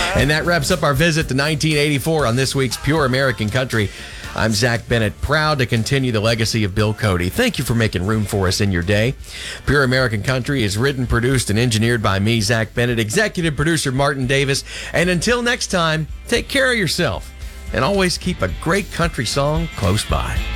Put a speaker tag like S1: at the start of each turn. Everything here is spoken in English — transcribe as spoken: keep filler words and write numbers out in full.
S1: And that wraps up our visit to nineteen eighty-four on this week's Pure American Country. I'm Zach Bennett, proud to continue the legacy of Bill Cody. Thank you for making room for us in your day. Pure American Country is written, produced, and engineered by me, Zach Bennett, executive producer Martin Davis. And until next time, take care of yourself and always keep a great country song close by.